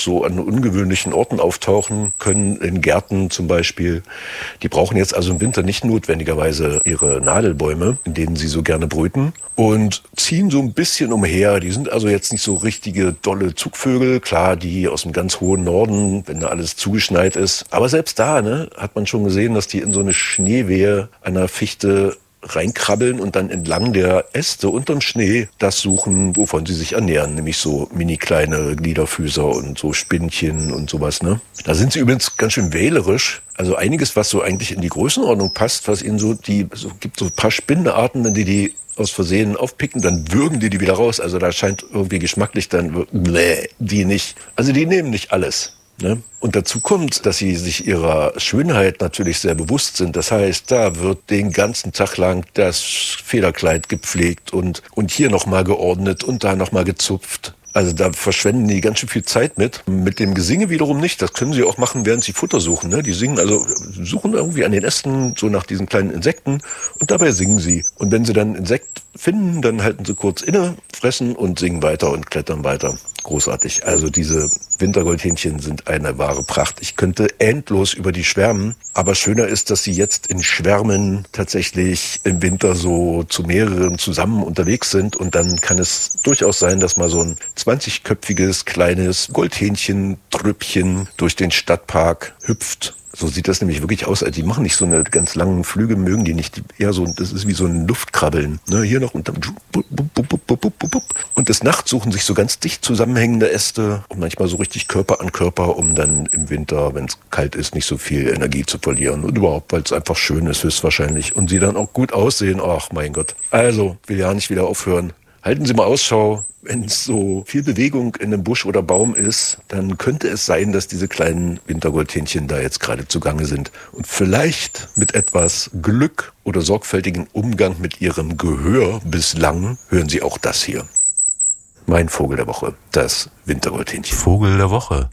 so an ungewöhnlichen Orten auftauchen können, in Gärten zum Beispiel. Die brauchen jetzt also im Winter nicht notwendigerweise ihre Nadelbäume, in denen sie so gerne brüten, und ziehen so ein bisschen umher. Die sind also jetzt nicht so richtige dolle Zugvögel, klar, die aus dem ganz hohen Norden, wenn da alles zugeschneit ist. Aber selbst da, hat man schon gesehen, dass die in so eine Schneewehe einer Fichte reinkrabbeln und dann entlang der Äste unterm Schnee das suchen, wovon sie sich ernähren, nämlich so mini kleine Gliederfüßer und so Spinnchen und sowas, Da sind sie übrigens ganz schön wählerisch. Also einiges, was so eigentlich in die Größenordnung passt, was ihnen gibt so ein paar Spinnenarten, wenn die aus Versehen aufpicken, dann würgen die wieder raus. Also da scheint irgendwie geschmacklich dann, die nicht. Also die nehmen nicht alles. Und dazu kommt, dass sie sich ihrer Schönheit natürlich sehr bewusst sind. Das heißt, da wird den ganzen Tag lang das Federkleid gepflegt und hier nochmal geordnet und da nochmal gezupft. Also da verschwenden die ganz schön viel Zeit mit. Mit dem Gesinge wiederum nicht. Das können sie auch machen, während sie Futter suchen. Die singen, also suchen irgendwie an den Ästen so nach diesen kleinen Insekten und dabei singen sie. Und wenn sie dann ein Insekt finden, dann halten sie kurz inne, fressen und singen weiter und klettern weiter. Großartig. Also diese Wintergoldhähnchen sind eine wahre Pracht. Ich könnte endlos über die schwärmen, aber schöner ist, dass sie jetzt in Schwärmen tatsächlich im Winter so zu mehreren zusammen unterwegs sind, und dann kann es durchaus sein, dass mal so ein 20-köpfiges kleines Goldhähnchen-Trüppchen durch den Stadtpark hüpft. So sieht das nämlich wirklich aus. Die machen nicht so eine ganz langen Flüge, mögen die nicht. Eher so, das ist wie so ein Luftkrabbeln. Hier noch und dann. Und des Nachts suchen sich so ganz dicht zusammenhängende Äste und manchmal so richtig Körper an Körper, um dann im Winter, wenn es kalt ist, nicht so viel Energie zu verlieren. Und überhaupt, weil es einfach schön ist, höchstwahrscheinlich. Und sie dann auch gut aussehen. Ach, mein Gott. Also, will ja nicht wieder aufhören. Halten Sie mal Ausschau. Wenn es so viel Bewegung in einem Busch oder Baum ist, dann könnte es sein, dass diese kleinen Wintergoldhähnchen da jetzt gerade zugange sind. Und vielleicht mit etwas Glück oder sorgfältigen Umgang mit ihrem Gehör bislang hören Sie auch das hier. Mein Vogel der Woche, das Wintergoldhähnchen. Vogel der Woche.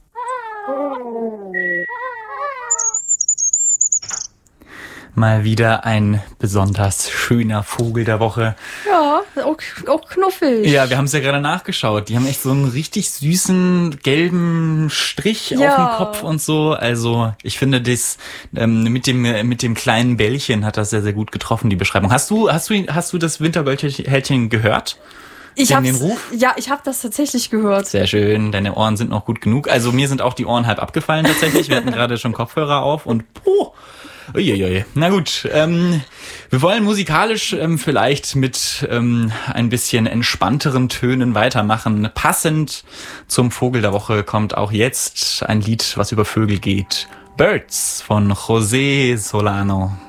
Mal wieder ein besonders schöner Vogel der Woche. Ja, auch knuffig. Ja, wir haben es ja gerade nachgeschaut. Die haben echt so einen richtig süßen gelben Strich auf dem Kopf und so. Also ich finde das mit dem kleinen Bällchen hat das sehr, sehr gut getroffen, die Beschreibung. Hast du das Wintergoldhähnchen gehört? Ich habe das tatsächlich gehört. Sehr schön, deine Ohren sind noch gut genug. Also mir sind auch die Ohren halb abgefallen tatsächlich. Wir hatten gerade schon Kopfhörer auf und uiuiui. Na gut, wir wollen musikalisch vielleicht mit ein bisschen entspannteren Tönen weitermachen. Passend zum Vogel der Woche kommt auch jetzt ein Lied, was über Vögel geht. Birds von José Solano.